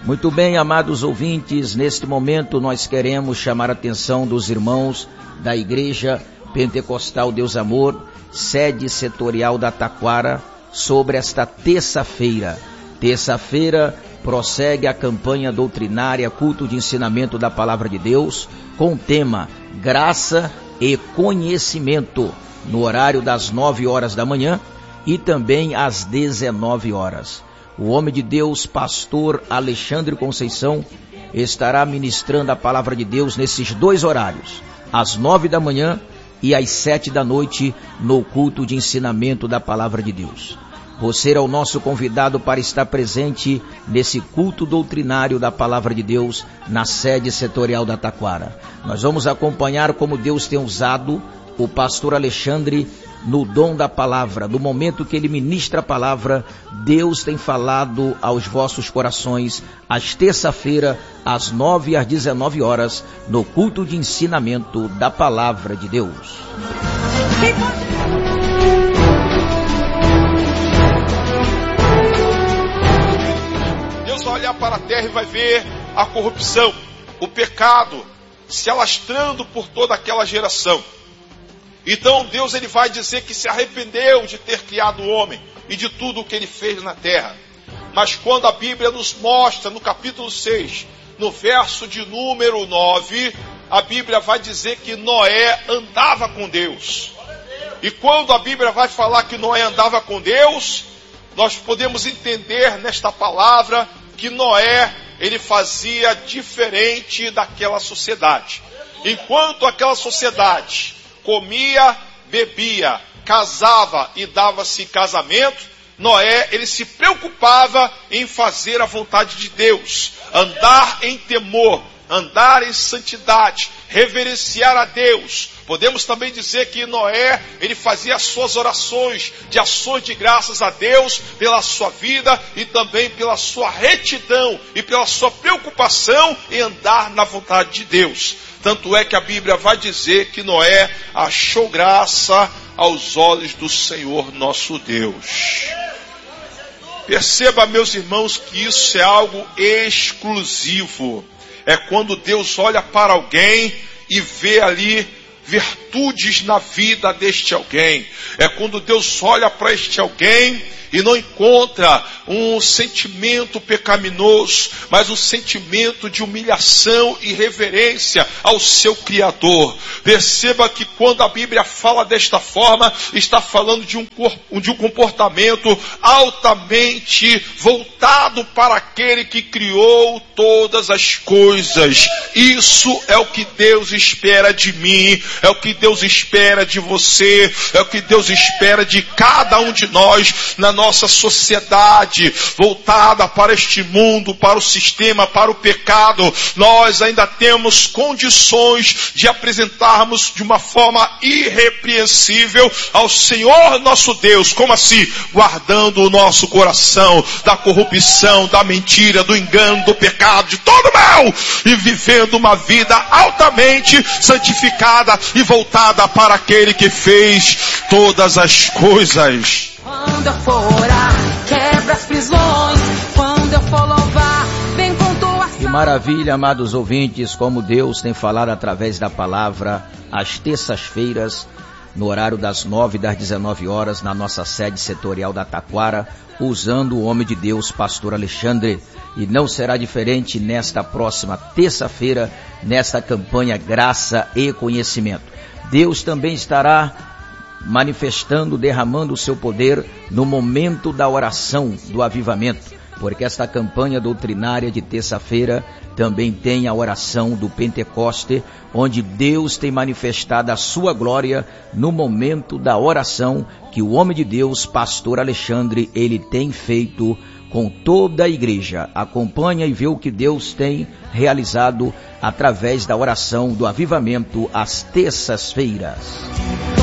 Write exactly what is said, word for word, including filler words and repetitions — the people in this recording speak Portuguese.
Muito bem, amados ouvintes, neste momento nós queremos chamar a atenção dos irmãos da Igreja Pentecostal Deus Amor, sede setorial da Taquara, sobre esta terça-feira. Terça-feira prossegue a campanha doutrinária Culto de Ensinamento da Palavra de Deus, com o tema Graça e Conhecimento, no horário das nove horas da manhã e também às dezenove horas. O homem de Deus, pastor Alexandre Conceição, estará ministrando a palavra de Deus nesses dois horários, às nove da manhã e às sete da noite, no culto de ensinamento da palavra de Deus. Você é o nosso convidado para estar presente nesse culto doutrinário da palavra de Deus na sede setorial da Taquara. Nós vamos acompanhar como Deus tem usado o pastor Alexandre no dom da palavra. No momento que ele ministra a palavra, Deus tem falado aos vossos corações, às terça-feira, às nove e às dezenove horas, no culto de ensinamento da palavra de Deus. Deus vai olhar para a terra e vai ver a corrupção, o pecado se alastrando por toda aquela geração. Então Deus ele vai dizer que se arrependeu de ter criado o homem e de tudo o que ele fez na terra. Mas quando a Bíblia nos mostra no capítulo seis, no verso de número nove, a Bíblia vai dizer que Noé andava com Deus. E quando a Bíblia vai falar que Noé andava com Deus, nós podemos entender nesta palavra que Noé ele fazia diferente daquela sociedade. Enquanto aquela sociedade comia, bebia, casava e dava-se em casamento, Noé, ele se preocupava em fazer a vontade de Deus, andar em temor, andar em santidade, reverenciar a Deus. Podemos também dizer que Noé, ele fazia as suas orações de ações de graças a Deus pela sua vida e também pela sua retidão e pela sua preocupação em andar na vontade de Deus. Tanto é que a Bíblia vai dizer que Noé achou graça aos olhos do Senhor nosso Deus. Perceba, meus irmãos, que isso é algo exclusivo. É quando Deus olha para alguém e vê ali virtudes na vida deste alguém. É quando Deus olha para este alguém e não encontra um sentimento pecaminoso, mas um sentimento de humilhação e reverência ao seu Criador. Perceba que quando a Bíblia fala desta forma, está falando de um, de um comportamento altamente voltado para aquele que criou todas as coisas. Isso é o que Deus espera de mim, é o que Deus espera de você, é o que Deus espera de cada um de nós na nossa sociedade voltada para este mundo, para o sistema, para o pecado. Nós ainda temos condições de apresentarmos de uma forma irrepreensível ao Senhor nosso Deus. Como assim? Guardando o nosso coração da corrupção, da mentira, do engano, do pecado, de todo mal, e vivendo uma vida altamente santificada e voltada para aquele que fez todas as coisas. Quando eu for orar, quebra as prisões. Quando eu for louvar, vem com tua Que maravilha, amados ouvintes, como Deus tem falado através da palavra às terças-feiras, no horário das nove e das dezenove horas, na nossa sede setorial da Taquara, usando o homem de Deus, pastor Alexandre. E não será diferente nesta próxima terça-feira, nesta campanha Graça e Conhecimento. Deus também estará manifestando, derramando o seu poder no momento da oração do avivamento, porque esta campanha doutrinária de terça-feira também tem a oração do Pentecoste, onde Deus tem manifestado a sua glória no momento da oração que o homem de Deus, pastor Alexandre, ele tem feito com toda a igreja. Acompanha e vê o que Deus tem realizado através da oração do avivamento às terças-feiras.